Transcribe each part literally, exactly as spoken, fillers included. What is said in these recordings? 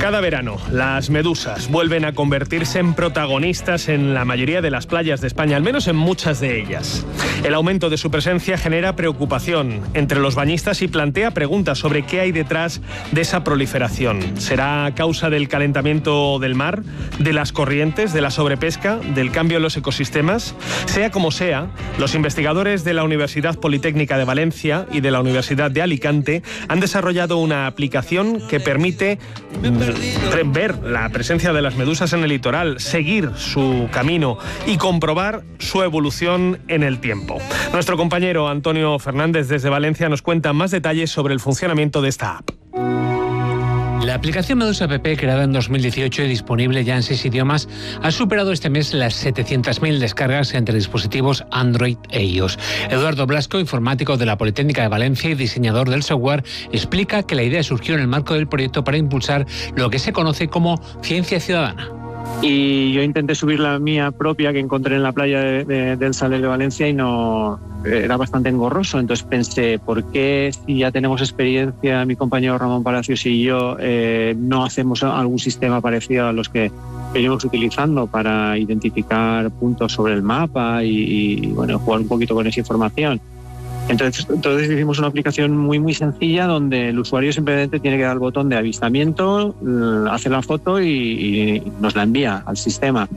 Cada verano, las medusas vuelven a convertirse en protagonistas en la mayoría de las playas de España, al menos en muchas de ellas. El aumento de su presencia genera preocupación entre los bañistas y plantea preguntas sobre qué hay detrás de esa proliferación. ¿Será a causa del calentamiento del mar, de las corrientes, de la sobrepesca, del cambio en los ecosistemas? Sea como sea, los investigadores de la Universidad Politécnica de Valencia y de la Universidad de Alicante han desarrollado una aplicación que permite ver la presencia de las medusas en el litoral, seguir su camino y comprobar su evolución en el tiempo. Nuestro compañero Antonio Fernández desde Valencia nos cuenta más detalles sobre el funcionamiento de esta app. La aplicación Medusa App, creada en dos mil dieciocho y disponible ya en seis idiomas, ha superado este mes las setecientas mil descargas entre dispositivos Android e iOS. Eduardo Blasco, informático de la Politécnica de Valencia y diseñador del software, explica que la idea surgió en el marco del proyecto para impulsar lo que se conoce como ciencia ciudadana. Y yo intenté subir la mía propia que encontré en la playa de, de, del Saler de Valencia y no era bastante engorroso. Entonces pensé, ¿por qué si ya tenemos experiencia, mi compañero Ramón Palacios y yo, eh, no hacemos algún sistema parecido a los que venimos utilizando para identificar puntos sobre el mapa y, y bueno, jugar un poquito con esa información? Entonces, entonces hicimos una aplicación muy muy sencilla donde el usuario simplemente tiene que dar el botón de avistamiento, hace la foto y, y nos la envía al sistema.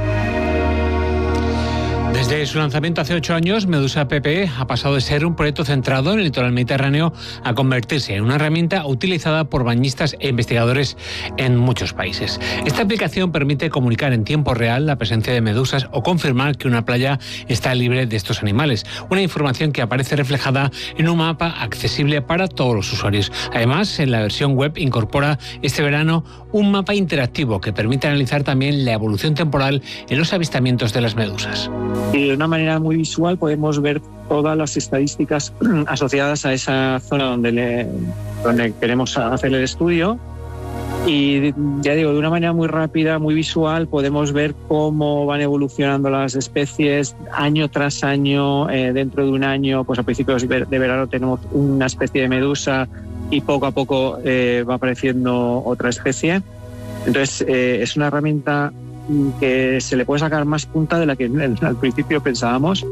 Desde su lanzamiento hace ocho años, Medusa App ha pasado de ser un proyecto centrado en el litoral mediterráneo a convertirse en una herramienta utilizada por bañistas e investigadores en muchos países. Esta aplicación permite comunicar en tiempo real la presencia de medusas o confirmar que una playa está libre de estos animales, una información que aparece reflejada en un mapa accesible para todos los usuarios. Además, en la versión web incorpora este verano un mapa interactivo que permite analizar también la evolución temporal en los avistamientos de las medusas. Y de una manera muy visual podemos ver todas las estadísticas asociadas a esa zona donde, le, donde queremos hacer el estudio. Y ya digo, de una manera muy rápida, muy visual, podemos ver cómo van evolucionando las especies año tras año. Eh, dentro de un año, pues a principios de verano tenemos una especie de medusa y poco a poco eh, va apareciendo otra especie. Entonces eh, es una herramienta que se le puede sacar más punta de la que al principio pensábamos.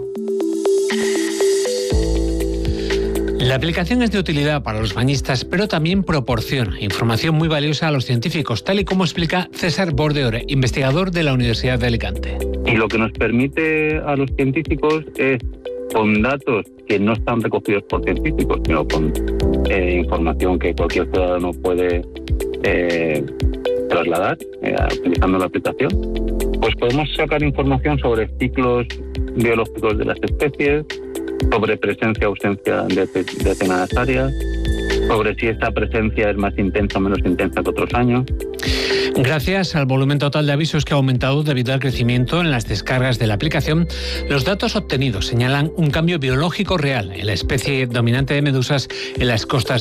La aplicación es de utilidad para los bañistas, pero también proporciona información muy valiosa a los científicos, tal y como explica César Bordeore, investigador de la Universidad de Alicante. Y lo que nos permite a los científicos es, con datos que no están recogidos por científicos, sino con eh, información que cualquier ciudadano puede eh, trasladar eh, utilizando la aplicación, pues podemos sacar información sobre ciclos biológicos de las especies, sobre presencia o ausencia de determinadas áreas, sobre si esta presencia es más intensa o menos intensa que otros años. Gracias al volumen total de avisos que ha aumentado debido al crecimiento en las descargas de la aplicación, los datos obtenidos señalan un cambio biológico real en la especie dominante de medusas en las costas